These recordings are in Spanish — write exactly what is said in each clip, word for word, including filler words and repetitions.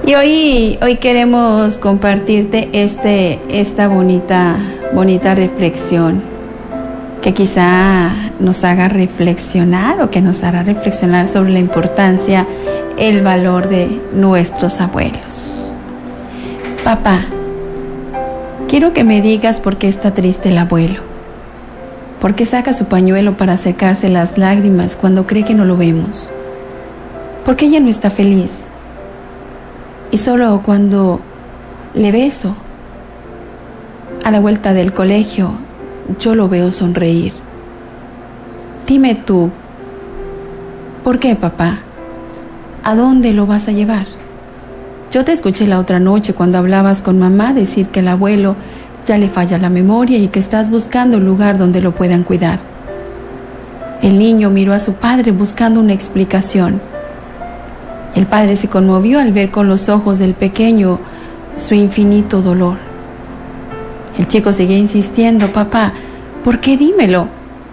Y hoy, hoy queremos compartirte este, esta bonita, bonita reflexión que quizá nos haga reflexionar o que nos hará reflexionar sobre la importancia, el valor de nuestros abuelos. Papá, quiero que me digas por qué está triste el abuelo. ¿Por qué saca su pañuelo para secarse las lágrimas cuando cree que no lo vemos? ¿Por qué ella no está feliz? Y solo cuando le beso a la vuelta del colegio, yo lo veo sonreír. Dime tú, ¿por qué, papá? ¿A dónde lo vas a llevar? Yo te escuché la otra noche cuando hablabas con mamá decir que el abuelo ya le falla la memoria y que estás buscando un lugar donde lo puedan cuidar. El niño miró a su padre buscando una explicación. El padre se conmovió al ver con los ojos del pequeño su infinito dolor. El chico seguía insistiendo: papá, ¿por qué? Dímelo.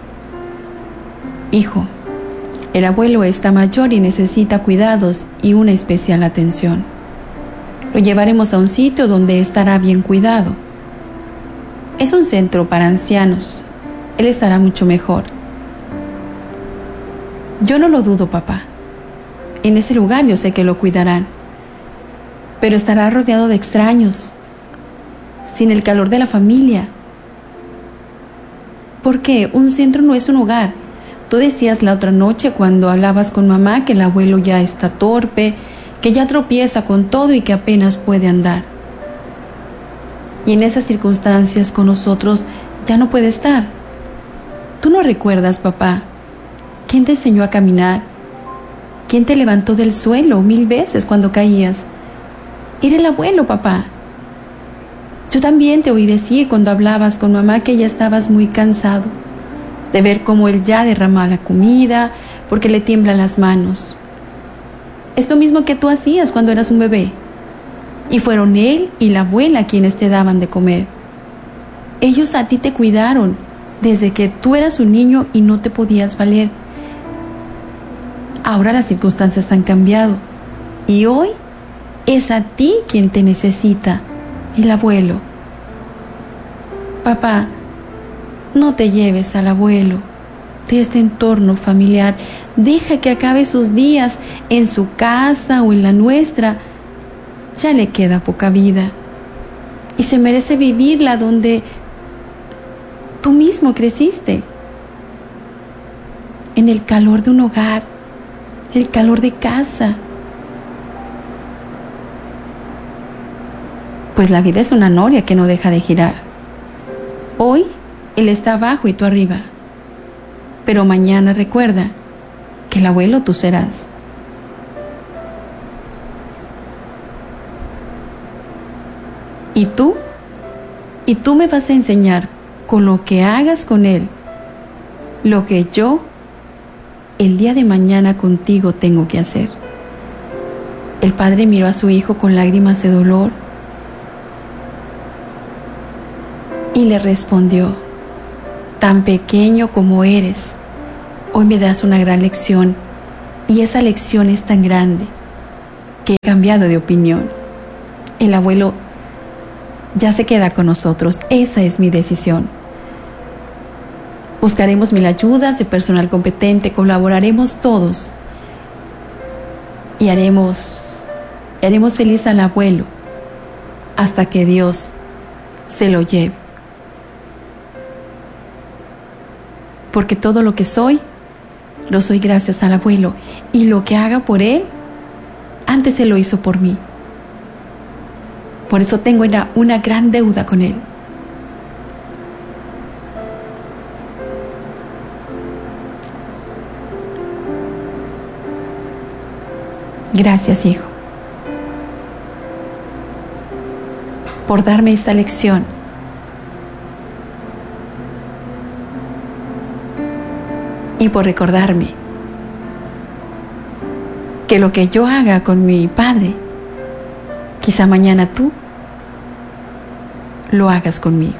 Hijo, el abuelo está mayor y necesita cuidados y una especial atención. Lo llevaremos a un sitio donde estará bien cuidado. Es un centro para ancianos. Él estará mucho mejor. Yo no lo dudo, papá. En ese lugar yo sé que lo cuidarán, pero estará rodeado de extraños, sin el calor de la familia. ¿Por qué? Un centro no es un hogar. Tú decías la otra noche cuando hablabas con mamá que el abuelo ya está torpe, que ya tropieza con todo y que apenas puede andar. Y en esas circunstancias con nosotros ya no puede estar. ¿Tú no recuerdas, papá, quién te enseñó a caminar? ¿Quién te levantó del suelo mil veces cuando caías? Era el abuelo, papá. Yo también te oí decir cuando hablabas con mamá que ya estabas muy cansado de ver cómo él ya derramaba la comida porque le tiemblan las manos. Es lo mismo que tú hacías cuando eras un bebé. Y fueron él y la abuela quienes te daban de comer. Ellos a ti te cuidaron desde que tú eras un niño y no te podías valer. Ahora las circunstancias han cambiado y hoy es a ti quien te necesita, el abuelo. Papá, no te lleves al abuelo de este entorno familiar. Deja que acabe sus días en su casa o en la nuestra. Ya le queda poca vida y se merece vivirla donde tú mismo creciste, en el calor de un hogar, el calor de casa. Pues la vida es una noria que no deja de girar. Hoy él está abajo y tú arriba, pero mañana recuerda que el abuelo tú serás. Y tú, y tú me vas a enseñar con lo que hagas con él, lo que yo el día de mañana contigo tengo que hacer. El padre miró a su hijo con lágrimas de dolor y le respondió: tan pequeño como eres, hoy me das una gran lección, y esa lección es tan grande que he cambiado de opinión. El abuelo ya se queda con nosotros. Esa es mi decisión. Buscaremos mil ayudas de personal competente, colaboraremos todos y haremos, haremos feliz al abuelo hasta que Dios se lo lleve. Porque todo lo que soy, lo soy gracias al abuelo, y lo que haga por él, antes él lo hizo por mí. Por eso tengo una, una gran deuda con él. Gracias, hijo, por darme esta lección. Y por recordarme que lo que yo haga con mi padre, quizá mañana tú lo hagas conmigo.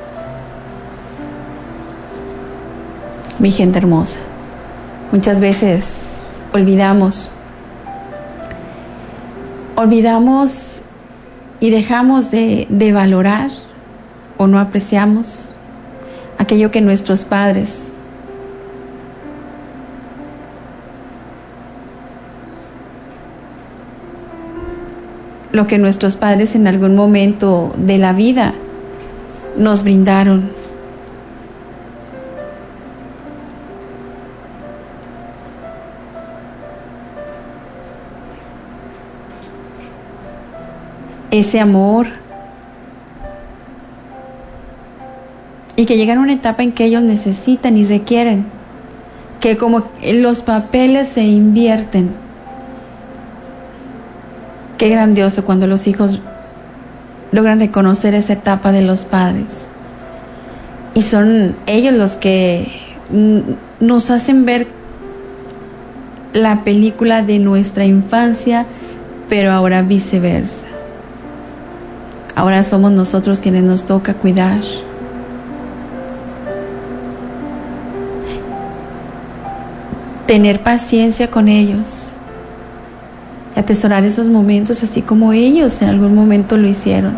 Mi gente hermosa, muchas veces olvidamos olvidamos y dejamos de, de valorar o no apreciamos aquello que nuestros padres lo que nuestros padres en algún momento de la vida nos brindaron. Ese amor. Y que llegan a una etapa en que ellos necesitan y requieren que como los papeles se invierten. Qué grandioso cuando los hijos logran reconocer esa etapa de los padres. Y son ellos los que nos hacen ver la película de nuestra infancia, pero ahora viceversa. Ahora somos nosotros quienes nos toca cuidar. Tener paciencia con ellos. Y atesorar esos momentos así como ellos en algún momento lo hicieron.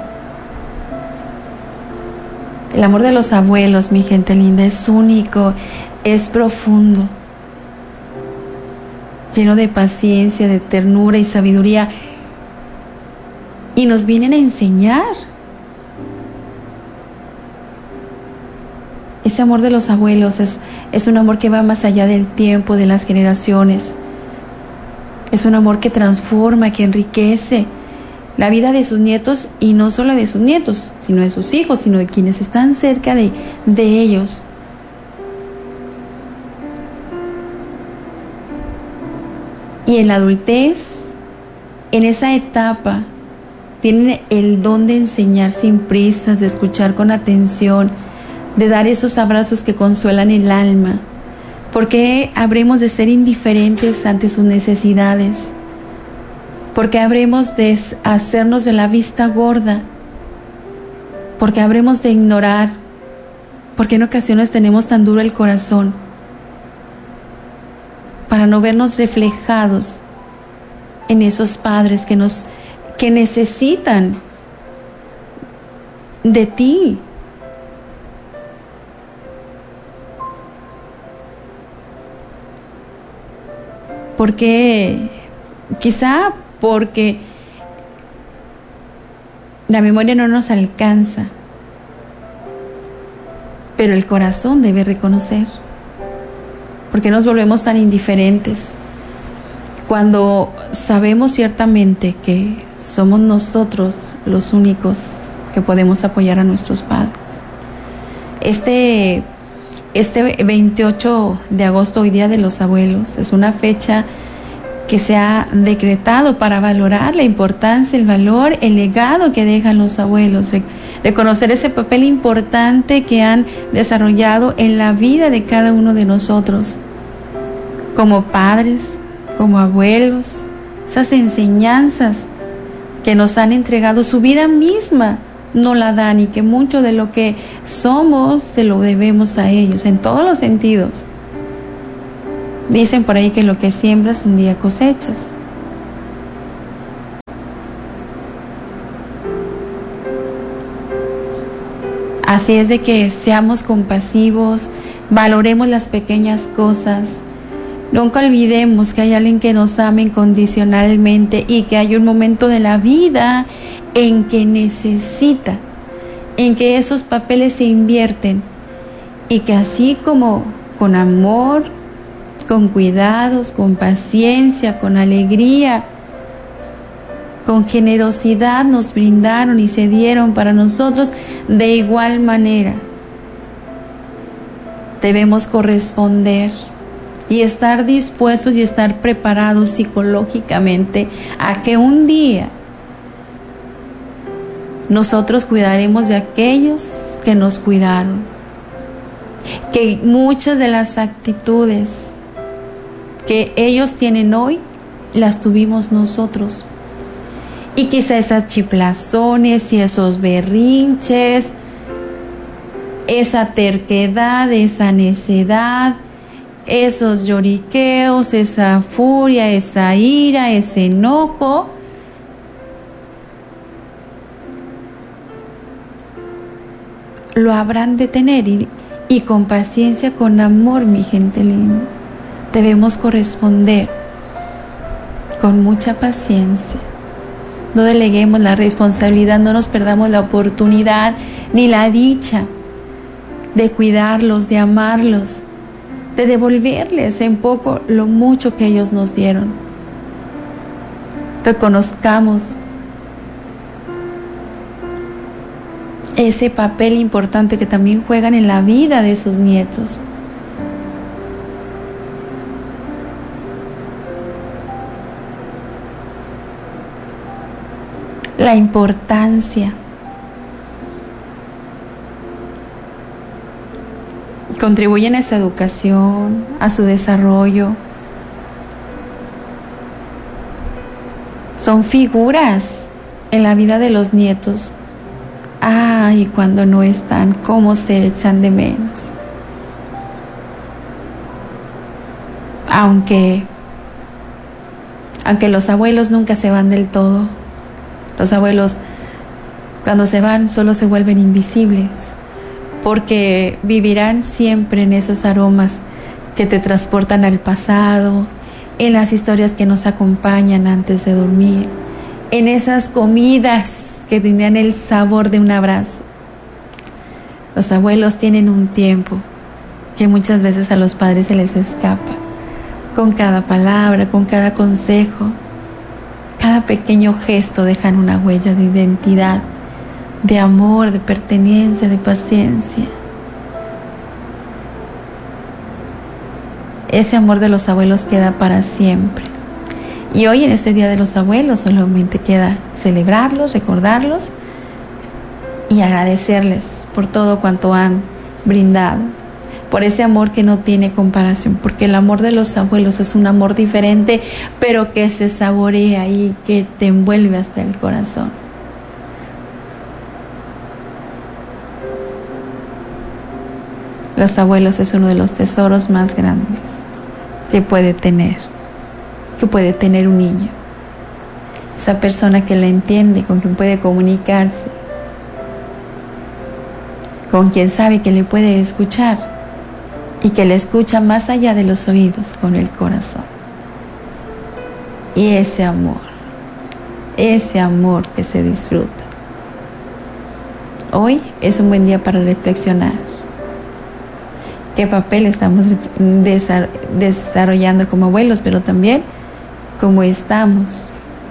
El amor de los abuelos, mi gente linda, es único, es profundo, lleno de paciencia, de ternura y sabiduría. Y nos vienen a enseñar. Ese amor de los abuelos es, es un amor que va más allá del tiempo, de las generaciones. Es un amor que transforma, que enriquece la vida de sus nietos, y no solo de sus nietos, sino de sus hijos, sino de quienes están cerca de, de ellos. Y en la adultez, en esa etapa, tienen el don de enseñar sin prisas, de escuchar con atención, de dar esos abrazos que consuelan el alma. ¿Por qué habremos de ser indiferentes ante sus necesidades? ¿Por qué habremos de hacernos de la vista gorda? ¿Por qué habremos de ignorar? ¿Por qué en ocasiones tenemos tan duro el corazón para no vernos reflejados en esos padres que nos que necesitan de ti? Porque quizá porque la memoria no nos alcanza, pero el corazón debe reconocer. ¿Por qué nos volvemos tan indiferentes cuando sabemos ciertamente que somos nosotros los únicos que podemos apoyar a nuestros padres? Este, este veintiocho de agosto, hoy Día de los Abuelos, es una fecha que se ha decretado para valorar la importancia, el valor, el legado que dejan los abuelos, reconocer ese papel importante que han desarrollado en la vida de cada uno de nosotros, como padres, como abuelos, esas enseñanzas que nos han entregado, su vida misma nos la dan, y que mucho de lo que somos se lo debemos a ellos, en todos los sentidos. Dicen por ahí que lo que siembras un día cosechas. Así es de que seamos compasivos, valoremos las pequeñas cosas. Nunca olvidemos que hay alguien que nos ama incondicionalmente y que hay un momento de la vida en que necesita, en que esos papeles se invierten, y que así como con amor, con cuidados, con paciencia, con alegría, con generosidad nos brindaron y se dieron para nosotros, de igual manera debemos corresponder y estar dispuestos y estar preparados psicológicamente a que un día nosotros cuidaremos de aquellos que nos cuidaron, que muchas de las actitudes que ellos tienen hoy las tuvimos nosotros, y quizá esas chiflazones y esos berrinches, esa terquedad, esa necedad, esos lloriqueos, esa furia, esa ira, ese enojo, lo habrán de tener y, y con paciencia, con amor, mi gente linda. Debemos corresponder con mucha paciencia. No deleguemos la responsabilidad, no nos perdamos la oportunidad ni la dicha de cuidarlos, de amarlos, de devolverles en poco lo mucho que ellos nos dieron. Reconozcamos ese papel importante que también juegan en la vida de sus nietos. La importancia. Contribuyen a esa educación, a su desarrollo. Son figuras en la vida de los nietos. Ay, cuando no están, cómo se echan de menos. Aunque, aunque los abuelos nunca se van del todo. Los abuelos, cuando se van, solo se vuelven invisibles, porque vivirán siempre en esos aromas que te transportan al pasado, en las historias que nos acompañan antes de dormir, en esas comidas que tenían el sabor de un abrazo. Los abuelos tienen un tiempo que muchas veces a los padres se les escapa. Con cada palabra, con cada consejo, cada pequeño gesto dejan una huella de identidad, de amor, de pertenencia, de paciencia. Ese amor de los abuelos queda para siempre. Y hoy en este Día de los Abuelos solamente queda celebrarlos, recordarlos y agradecerles por todo cuanto han brindado, por ese amor que no tiene comparación, porque el amor de los abuelos es un amor diferente, pero que se saborea y que te envuelve hasta el corazón. Los abuelos es uno de los tesoros más grandes que puede tener, que puede tener un niño. Esa persona que lo entiende, con quien puede comunicarse, con quien sabe que le puede escuchar y que le escucha más allá de los oídos, con el corazón. Y ese amor, ese amor que se disfruta. Hoy es un buen día para reflexionar. ¿Qué papel estamos desarrollando como abuelos, pero también cómo estamos?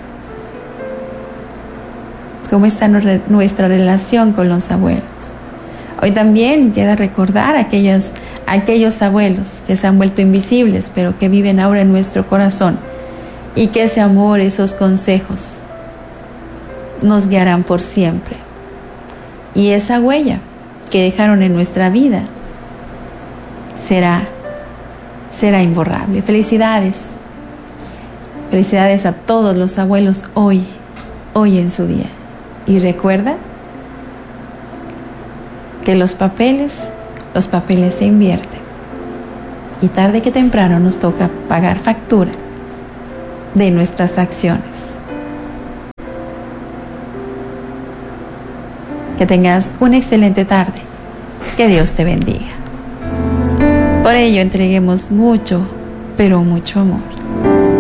¿Cómo está nuestra relación con los abuelos? Hoy también queda recordar a aquellos, a aquellos abuelos que se han vuelto invisibles, pero que viven ahora en nuestro corazón, y que ese amor, esos consejos nos guiarán por siempre. Y esa huella que dejaron en nuestra vida será, será imborrable. Felicidades. Felicidades a todos los abuelos hoy, hoy en su día. Y recuerda que los papeles, los papeles se invierten. Y tarde que temprano nos toca pagar factura de nuestras acciones. Que tengas una excelente tarde. Que Dios te bendiga. Por ello entreguemos mucho, pero mucho amor.